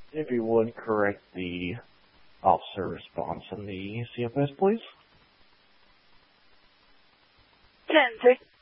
If you would correct the officer response in the CFS, please. 10-3.